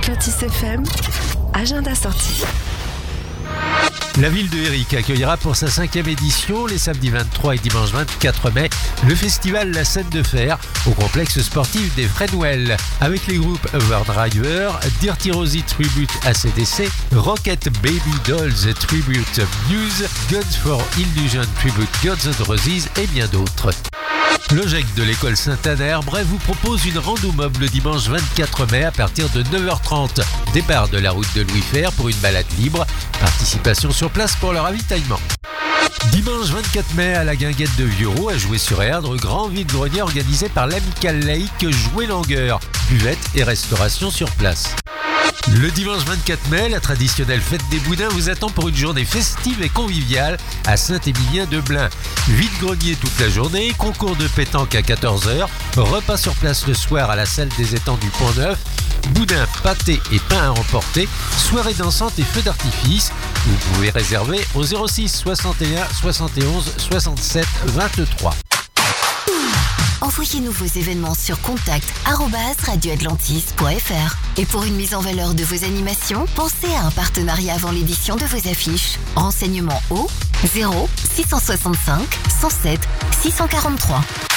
Lotus FM, agenda sorti. La ville de Éric accueillera pour sa 5e édition, les samedis 23 et dimanche 24 mai, le festival La Scène de Fer au complexe sportif des Fresnouel, avec les groupes Overdriver, Dirty Rosie Tribute AC/DC, Rocket Baby Dolls Tribute Muse, Guns for Illusion Tribute Guns N' Roses et bien d'autres. Le GEC de l'école Saint-Aner-Bray vous propose une rando mob le dimanche 24 mai à partir de 9h30. Départ de la route de Louis Fer pour une balade libre. Participation sur place pour le ravitaillement. Dimanche 24 mai à la Guinguette de Vieuxroux à Jouer-sur-Erdre, grand vide-grenier organisé par l'Amical Lake Jouer Langueur. Buvette et restauration sur place. Le dimanche 24 mai, la traditionnelle fête des Boudins vous attend pour une journée festive et conviviale à Saint-Émilien-de-Blain. Vide-grenier toute la journée, concours de pétanque à 14h, repas sur place le soir à la salle des étangs du Pont-Neuf, boudin, pâté et pain à emporter, soirée dansante et feux d'artifice. Vous pouvez réserver au 06 61 71 67 23. Envoyez-nous vos événements sur contact@radioatlantis.fr. Et pour une mise en valeur de vos animations, pensez à un partenariat avant l'édition de vos affiches. Renseignements au 0 665 107 643.